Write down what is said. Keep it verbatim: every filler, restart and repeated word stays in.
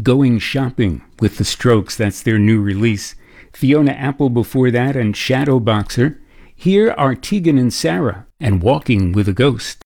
Going Shopping with The Strokes. That's their new release. Fiona Apple before that and Shadow Boxer. Here are Tegan and Sara and Walking with a Ghost.